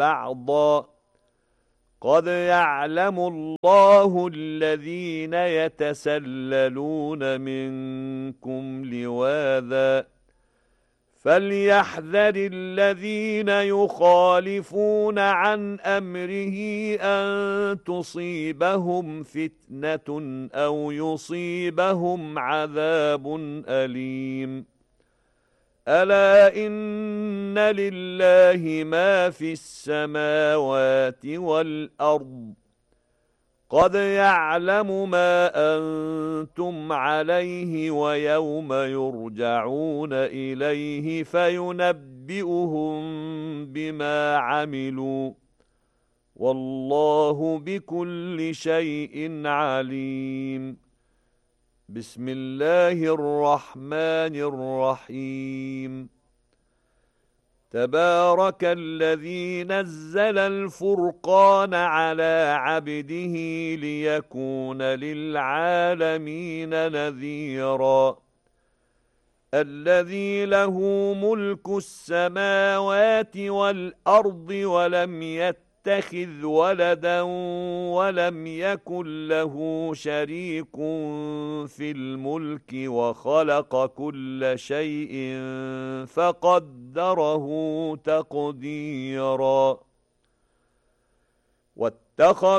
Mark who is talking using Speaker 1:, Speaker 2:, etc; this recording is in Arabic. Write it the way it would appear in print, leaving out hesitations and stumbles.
Speaker 1: بَعْضًا قَدْ يَعْلَمُ اللَّهُ الَّذِينَ يَتَسَلَّلُونَ مِنكُمْ لِوَاذًا فَلْيَحْذَرِ الَّذِينَ يُخَالِفُونَ عَنْ أَمْرِهِ أَن تُصِيبَهُمْ فِتْنَةٌ أَوْ يُصِيبَهُمْ عَذَابٌ أَلِيمٌ أَلَا إِنَّ لِلَّهِ مَا فِي السَّمَاوَاتِ وَالْأَرْضِ قَدْ يَعْلَمُ مَا أَنْتُمْ عَلَيْهِ وَيَوْمَ يُرْجَعُونَ إِلَيْهِ فَيُنَبِّئُهُم بِمَا عَمِلُوا وَاللَّهُ بِكُلِّ شَيْءٍ عَلِيمٌ بسم الله الرحمن الرحيم تبارك الذي نزل الفرقان على عبده ليكون للعالمين نذيرا الذي له ملك السماوات والأرض ولم يتخذ ولدا ولم يكن له شريك في الملك وخلق كل شيء فقدره تقديرا واتخذ